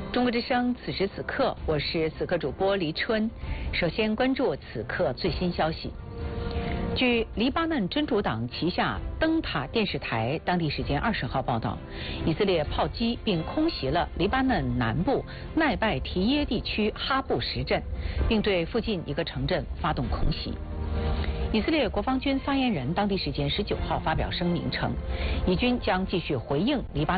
中国之声，此时此刻，我是此刻主播黎春。首先关注此刻最新消息。据黎巴嫩真主党旗下灯塔电视台当地时间20号报道，以色列炮击并空袭了黎巴嫩南部奈拜提耶地区哈布什镇，并对附近一个城镇发动空袭。以色列国防军发言人当地时间19号发表声明称，以军将继续回应黎巴嫩